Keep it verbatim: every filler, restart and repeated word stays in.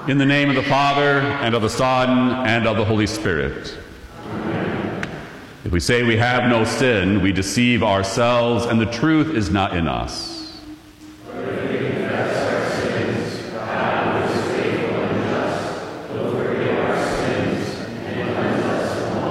In the name of the Father, and of the Son, and of the Holy Spirit. Amen. If we say we have no sin, we deceive ourselves, and the truth is not in us.